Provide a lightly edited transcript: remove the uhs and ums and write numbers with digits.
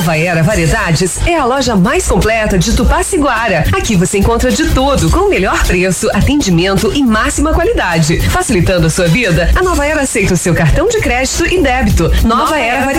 Nova Era Variedades é a loja mais completa de Tupaciguara. Aqui você encontra de tudo com o melhor preço, atendimento e máxima qualidade. Facilitando a sua vida, a Nova Era aceita o seu cartão de crédito e débito. Nova Era Variedades.